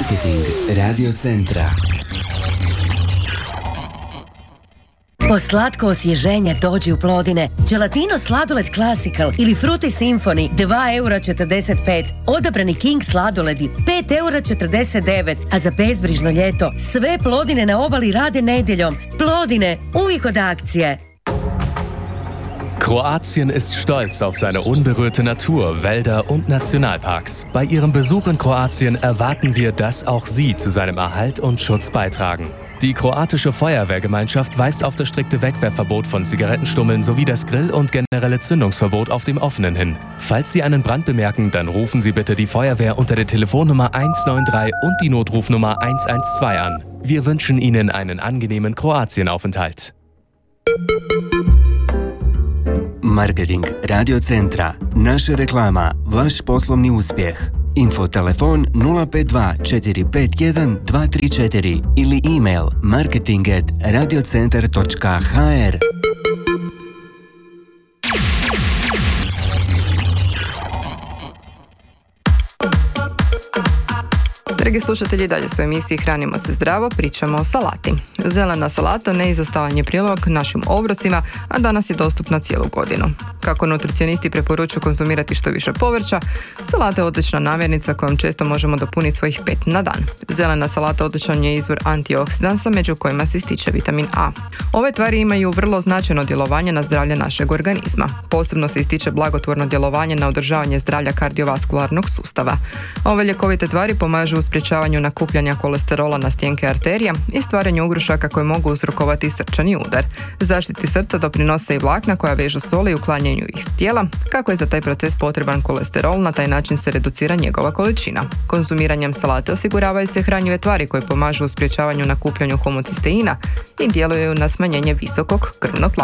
Marketing Radio Centra. Po slatko osvježenje dođi u Plodine. Gelatino sladoled Classical ili Fruity Symphony 2,45 €. Odabrani King sladoledi 5,49 €. A za bezbrižno ljeto sve Plodine na obali rade nedjeljom. Plodine, uvijek od akcije. Kroatien ist stolz auf seine unberührte Natur, Wälder und Nationalparks. Bei Ihrem Besuch in Kroatien erwarten wir, dass auch Sie zu seinem Erhalt und Schutz beitragen. Die kroatische Feuerwehrgemeinschaft weist auf das strikte Wegwerfverbot von Zigarettenstummeln sowie das Grill- und generelle Zündungsverbot auf dem Offenen hin. Falls Sie einen Brand bemerken, dann rufen Sie bitte die Feuerwehr unter der Telefonnummer 193 und die Notrufnummer 112 an. Wir wünschen Ihnen einen angenehmen Kroatienaufenthalt. Marketing Radio Centra. Naša reklama. Vaš poslovni uspjeh. Infotelefon 052 451 234 ili email marketing@radiocentar.hr. Dragi slušatelji, dalje su u emisiji Hranimo se zdravo, pričamo o salati. Zelena salata neizostavan je prilog našim obrocima, a danas je dostupna cijelu godinu. Kako nutricionisti preporučuju konzumirati što više povrća, salata je odlična namirnica kojom često možemo dopuniti svojih 5 na dan. Zelena salata odličan je izvor antioksidansa, među kojima se ističe vitamin A. Ove tvari imaju vrlo značajno djelovanje na zdravlje našeg organizma. Posebno se ističe blagotvorno djelovanje na održavanje zdravlja kardiovaskularnog sustava. Ove ljekovite tvari pomažu u sprječavanju nakupljanja kolesterola na stijenke arterija i stvaranju ugrušaka koje mogu uzrokovati srčani udar. Zaštiti srca doprinose i vlakna koja vežu soli i uklanjanju ih iz tijela. Kako je za taj proces potreban kolesterol, na taj način se reducira njegova količina. Konzumiranjem salate osiguravaju se hranjive tvari koje pomažu u sprječavanju nakupljanju homocisteina i djeluju na smanjenje visokog krvnog tlaka.